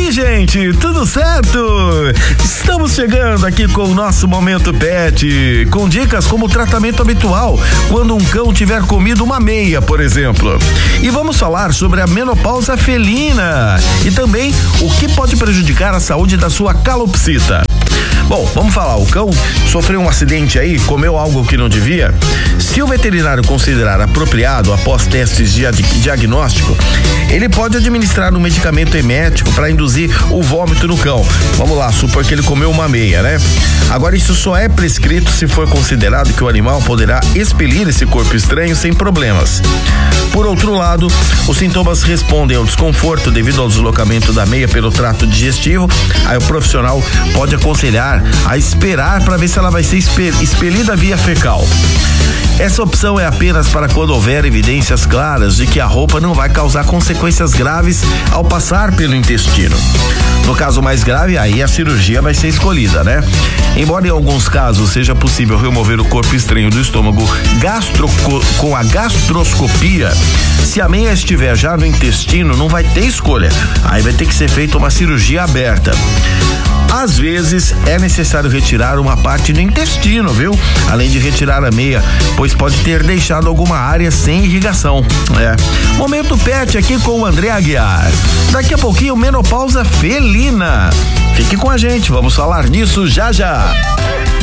aí, gente, tudo certo? Estamos chegando aqui com o nosso Momento Pet, com dicas como o tratamento habitual quando um cão tiver comido uma meia, por exemplo. E vamos falar sobre a menopausa felina e também o que pode prejudicar a saúde da sua calopsita. Bom, vamos falar, o cão sofreu um acidente aí, comeu algo que não devia? Se o veterinário considerar apropriado após testes de diagnóstico, ele pode administrar um medicamento emético para induzir o vômito no cão. Vamos lá, supor que ele comeu uma meia, né? Agora, isso só é prescrito se for considerado que o animal poderá expelir esse corpo estranho sem problemas. Por outro lado, os sintomas respondem ao desconforto devido ao deslocamento da meia pelo trato digestivo. Aí o profissional pode aconselhar a esperar para ver se ela vai ser expelida via fecal. Essa opção é apenas para quando houver evidências claras de que a roupa não vai causar consequências graves ao passar pelo intestino. No caso mais grave, aí a cirurgia vai ser escolhida, né? Embora em alguns casos seja possível remover o corpo estranho do estômago com a gastroscopia, se a meia estiver já no intestino, não vai ter escolha. Aí vai ter que ser feita uma cirurgia aberta. Às vezes é necessário retirar uma parte do intestino, viu? Além de retirar a meia, pois pode ter deixado alguma área sem irrigação. Momento Pet aqui com o André Aguiar. Daqui a pouquinho, menopausa felina. Fique com a gente, vamos falar nisso já já.